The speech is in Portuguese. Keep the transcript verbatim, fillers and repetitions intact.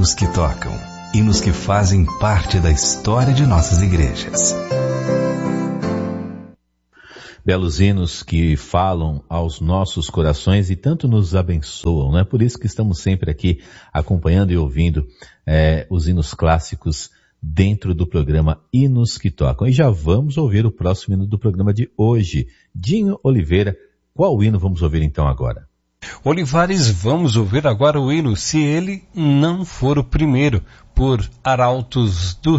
hinos que tocam, hinos que fazem parte da história de nossas igrejas. Belos hinos que falam aos nossos corações e tanto nos abençoam, não é? Por isso que estamos sempre aqui acompanhando e ouvindo é, os hinos clássicos dentro do programa Hinos que Tocam. E já vamos ouvir o próximo hino do programa de hoje. Dinho Oliveira, qual hino vamos ouvir então agora? Olivares, vamos ouvir agora o hino Se Ele Não For o Primeiro, por Arautos do